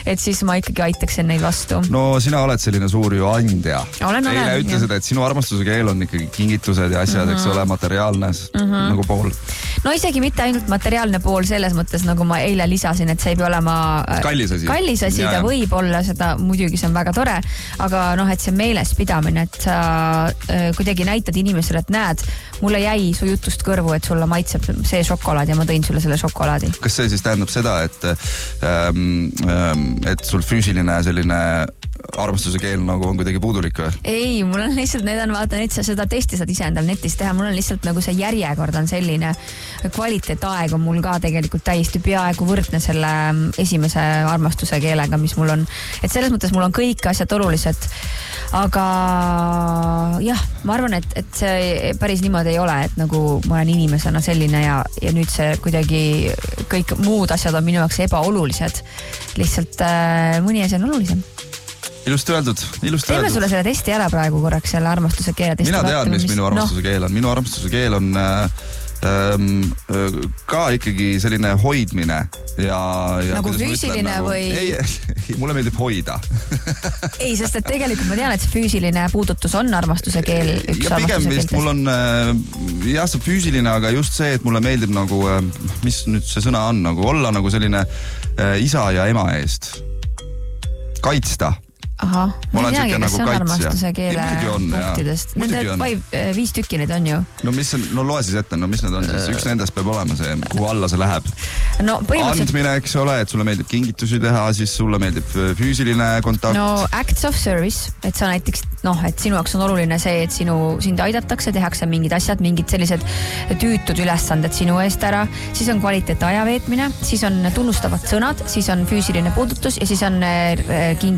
et siis ma ikkagi aitaksin neid vastu. No sina oled selline suur ju andja. Eile ütlesid, et sinu armastuse keel on ikkagi kingitused ja asjad, eks ole, materiaalne nagu pool. No isegi mitte ainult materiaalne pool selles mõttes, nagu ma eile lisasin, et see ei pea olema kallis asi, ta võib olla seda, muidugi see on väga tore, aga et see meeles pidamine, et sa kuidagi näitad inimesele, et näed, mulle jäi su jutust kõrvu, et sulle maitseb see šokolaad ja ma tõin sulle selle šokolaadi. Kas see siis tähendab seda, et sul füüsiline selline armastuse keel nagu on kuidagi puudulik või? Ei, mul on lihtsalt, vaata, et sa seda testi saad ise endal netis teha, mul on lihtsalt nagu see järjekord on selline, kvaliteetaeg on mul ka tegelikult täiesti peaaegu võrdne selle esimese armastuse keelega, mis mul on. Et selles mõttes mul on kõik asjad olulised, aga jah, ma arvan, et see päris niimoodi ei ole, et nagu ma olen inimesena selline ja nüüd see kuidagi kõik muud asjad on minu jaoks ebaolulised. Lihtsalt mõni asi on olulisem. Ilusti öeldud. Teeme sulle selle testi ära praegu korraks, selle armastuse keele testi. Mina tean, mis minu armastuse keel on. Minu armastuse keel on ka ikkagi selline hoidmine ja nagu füüsiline või? Ei, mulle meeldib hoida. Ei, sest et tegelikult ma tean, et see füüsiline puudutus on armastuse keel. Ja pigem vist mul on see füüsiline, aga just see, et mulle meeldib nagu, mis nüüd see sõna on, nagu olla nagu selline isa ja ema eest. Kaitsta. Aha, ma ei teagi, kas see on armastuse keele punktidest. Nende 5 tükki neid on ju. No loe siis ette, mis need on siis. Üks nendest peab olema see, kuhu alla see läheb. Andmine, eks ole, et sulle meeldib kingitusi teha, siis sulle meeldib füüsiline kontakt. No acts of service, et sa näiteks, et sinu jaoks on oluline see, et sind aidatakse, tehakse mingid asjad, mingid sellised tüütud ülesanded sinu eest ära, siis on kvaliteet aja veetmine, siis on tunnustavad sõnad, siis on füüsiline puudutus ja siis on